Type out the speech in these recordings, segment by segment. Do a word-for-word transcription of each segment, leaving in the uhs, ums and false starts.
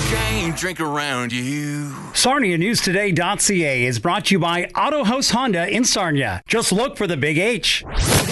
Can't drink around you. Sarnia News Today dot C A is brought to you by Auto House Honda in Sarnia. Just look for the big H.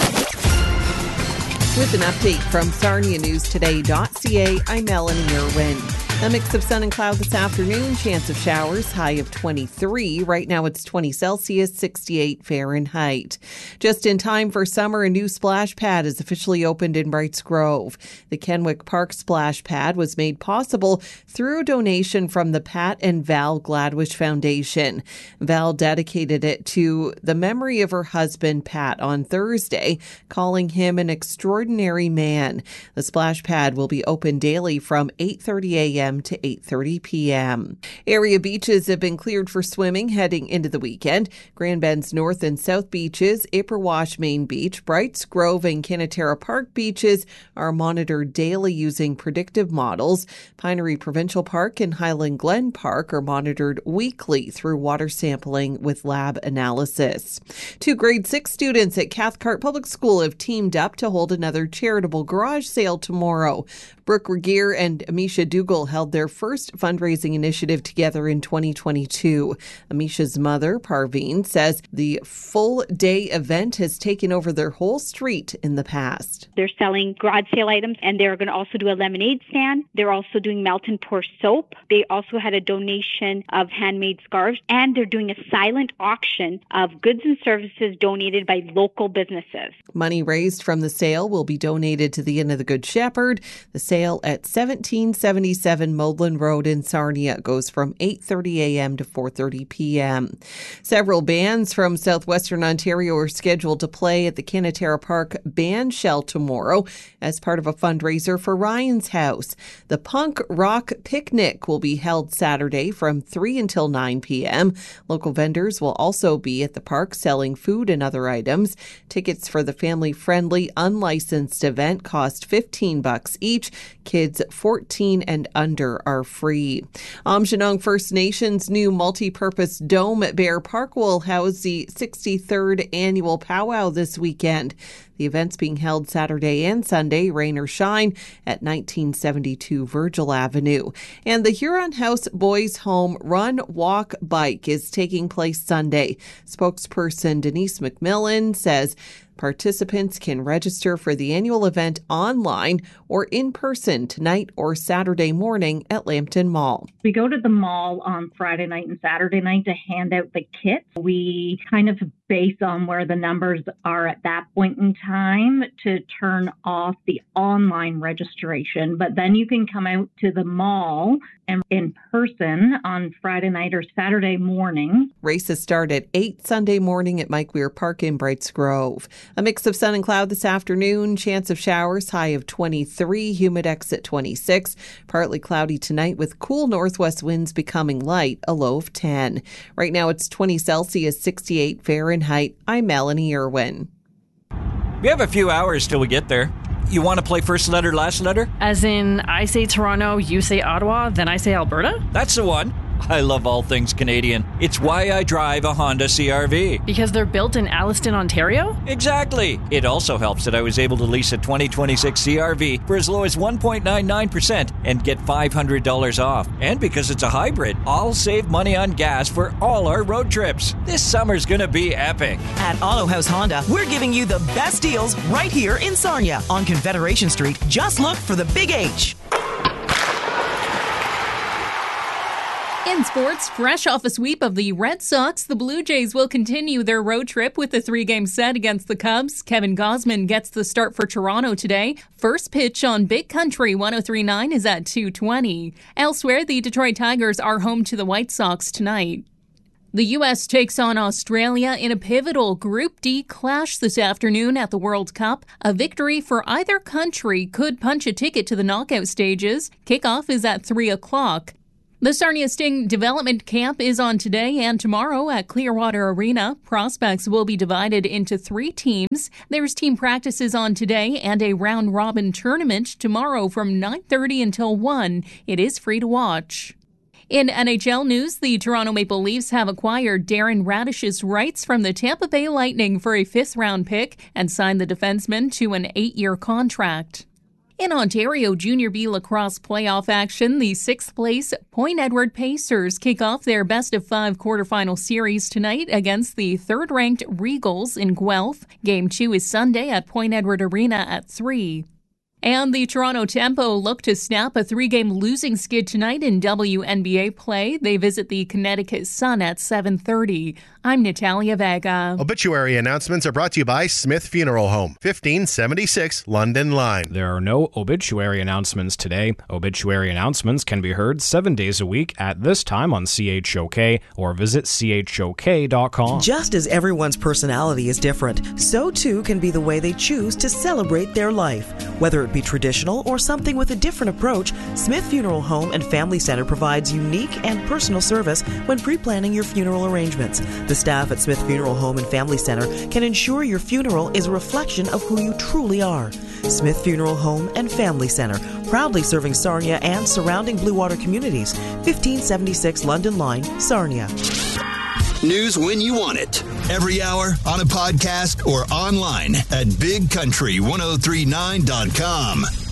With an update from Sarnia News Today dot C A, I'm Melanie Irwin. A mix of sun and cloud this afternoon, chance of showers, high of twenty-three. Right now it's twenty Celsius, sixty-eight Fahrenheit. Just in time for summer, a new splash pad is officially opened in Brights Grove. The Kenwick Park splash pad was made possible through a donation from the Pat and Val Gladwish Foundation. Val dedicated it to the memory of her husband, Pat, on Thursday, calling him an extraordinary man. The splash pad will be open daily from eight thirty a.m. to eight thirty p.m. Area beaches have been cleared for swimming heading into the weekend. Grand Bend's North and South beaches, Ipperwash Main Beach, Brights Grove and Kinetera Park beaches are monitored daily using predictive models. Pinery Provincial Park and Highland Glen Park are monitored weekly through water sampling with lab analysis. Two grade six students at Cathcart Public School have teamed up to hold another charitable garage sale tomorrow. Brooke Regier and Amisha Dougal held their first fundraising initiative together in twenty twenty-two. Amisha's mother, Parveen, says the full-day event has taken over their whole street in the past. They're selling garage sale items, and they're going to also do a lemonade stand. They're also doing melt and pour soap. They also had a donation of handmade scarves, and they're doing a silent auction of goods and services donated by local businesses. Money raised from the sale will be donated to the Inn of the Good Shepherd. The sale at seventeen seventy-seven Modeland Road in Sarnia goes from eight thirty a.m. to four thirty p.m. Several bands from southwestern Ontario are scheduled to play at the Kinetera Park Band Shell tomorrow as part of a fundraiser for Ryan's House. The Punk Rock Picnic will be held Saturday from three until nine p.m. Local vendors will also be at the park selling food and other items. Tickets for the family-friendly, unlicensed event cost fifteen bucks each. Kids fourteen and under are free. Aamjiwnaang First Nations' new multi-purpose dome at Bear Park will house the sixty-third annual powwow this weekend. The event's being held Saturday and Sunday, rain or shine, at nineteen seventy-two Virgil Avenue. And the Huron House Boys Home Run, Walk, Bike is taking place Sunday. Spokesperson Denise McMillan says participants can register for the annual event online or in person tonight or Saturday morning at Lambton Mall. We go to the mall on Friday night and Saturday night to hand out the kits. We kind of base on where the numbers are at that point in time to turn off the online registration. But then you can come out to the mall and in person on Friday night or Saturday morning. Races start at eight Sunday morning at Mike Weir Park in Brights Grove. A mix of sun and cloud this afternoon. Chance of showers, high of twenty-three. Humidex at twenty-six. Partly cloudy tonight with cool northwest winds becoming light, a low of ten. Right now it's twenty Celsius, sixty-eight Fahrenheit. I'm Melanie Irwin. We have a few hours till we get there. You want to play first letter, last letter? As in, I say Toronto, you say Ottawa, then I say Alberta? That's the one. I love all things Canadian. It's why I drive a Honda C R V. Because they're built in Alliston, Ontario? Exactly. It also helps that I was able to lease a twenty twenty-six C R V for as low as one point nine nine percent and get five hundred dollars off. And because it's a hybrid, I'll save money on gas for all our road trips. This summer's gonna be epic. At Auto House Honda, we're giving you the best deals right here in Sarnia on Confederation Street. Just look for the big H. In sports, fresh off a sweep of the Red Sox, the Blue Jays will continue their road trip with a three-game set against the Cubs. Kevin Gausman gets the start for Toronto today. First pitch on Big Country one oh three point nine is at two twenty. Elsewhere, the Detroit Tigers are home to the White Sox tonight. The U S takes on Australia in a pivotal Group D clash this afternoon at the World Cup. A victory for either country could punch a ticket to the knockout stages. Kickoff is at three o'clock. The Sarnia Sting Development Camp is on today and tomorrow at Clearwater Arena. Prospects will be divided into three teams. There's team practices on today and a round-robin tournament tomorrow from nine thirty until one. It is free to watch. In N H L news, the Toronto Maple Leafs have acquired Darren Radish's rights from the Tampa Bay Lightning for a fifth-round pick and signed the defenseman to an eight-year contract. In Ontario Junior B lacrosse playoff action, the sixth place Point Edward Pacers kick off their best-of-five quarterfinal series tonight against the third-ranked Regals in Guelph. Game two is Sunday at Point Edward Arena at three. And the Toronto Tempo look to snap a three-game losing skid tonight in W N B A play. They visit the Connecticut Sun at seven thirty. I'm Natalia Vega. Obituary announcements are brought to you by Smith Funeral Home, fifteen seventy-six London Line. There are no obituary announcements today. Obituary announcements can be heard seven days a week at this time on C H O K or visit C H O K dot com. Just as everyone's personality is different, so too can be the way they choose to celebrate their life. Whether it be traditional or something with a different approach, Smith Funeral Home and Family Center provides unique and personal service when pre-planning your funeral arrangements. The staff at Smith Funeral Home and Family Center can ensure your funeral is a reflection of who you truly are. Smith Funeral Home and Family Center, proudly serving Sarnia and surrounding Blue Water communities. fifteen seventy-six London Line, Sarnia. News when you want it. Every hour, on a podcast, or online at big country ten thirty-nine dot com.